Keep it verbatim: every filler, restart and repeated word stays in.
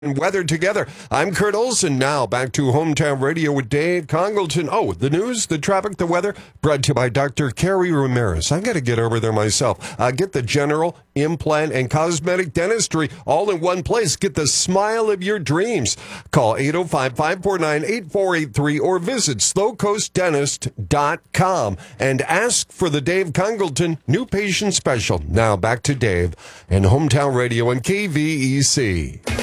and weather together. I'm Kurt Olson. Now back to Hometown Radio with Dave Congleton. Oh, the news, the traffic, the weather, brought to you by Doctor Carrie Ramirez. I got to get over there myself. Uh, get the general, implant, and cosmetic dentistry all in one place. Get the smile of your dreams. Call eight oh five, five four nine, eight four eight three or visit slow coast dentist dot com and ask for the Dave Congleton New Patient Special. Now back to Dave and Hometown Radio and K V E C.